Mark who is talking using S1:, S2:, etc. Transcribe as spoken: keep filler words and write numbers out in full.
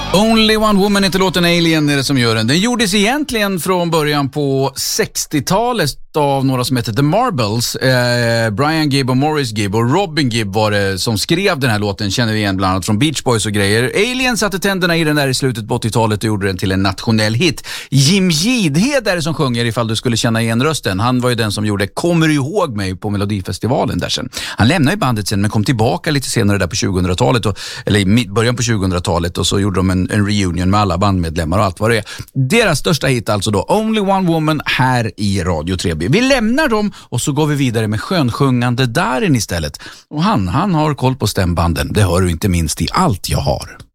S1: Only One Woman, inte låten Alien är det som gör den. Den gjordes egentligen från början på sextiotalet av några som heter The Marbles. Eh, Brian Gibb och Morris Gibb och Robin Gibb var det som skrev den här låten, känner vi igen bland annat från Beach Boys och grejer. Alien satte tänderna i den där i slutet på åttiotalet och gjorde den till en nationell hit. Jim Gidhed är det som sjunger, ifall du skulle känna igen rösten. Han var ju den som gjorde Kommer du ihåg mig på Melodifestivalen där sen. Han lämnade ju bandet sen men kom tillbaka lite senare där på tjugohundratalet och, eller i början på tjugohundratalet och så gjorde de en, en reunion med alla bandmedlemmar och allt vad det är. Deras största hit alltså då, Only One Woman här i Radio tre B. Vi lämnar dem och så går vi vidare med skönsjungande Darin istället. Och han, han har koll på stämbanden. Det hör du inte minst i Allt jag har.